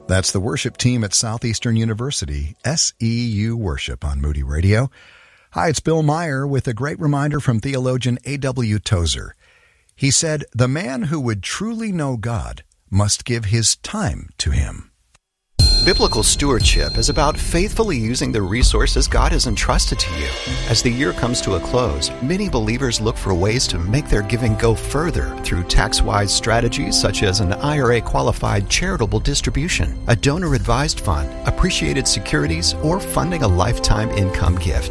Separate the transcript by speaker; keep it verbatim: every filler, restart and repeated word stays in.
Speaker 1: That's the worship team at Southeastern University, S E U Worship on Moody Radio. Hi, it's Bill Meyer with a great reminder from theologian A W Tozer. He said, "The man who would truly know God must give his time to Him."
Speaker 2: Biblical stewardship is about faithfully using the resources God has entrusted to you. As the year comes to a close, many believers look for ways to make their giving go further through tax-wise strategies such as an I R A-qualified charitable distribution, a donor-advised fund, appreciated securities, or funding a lifetime income gift.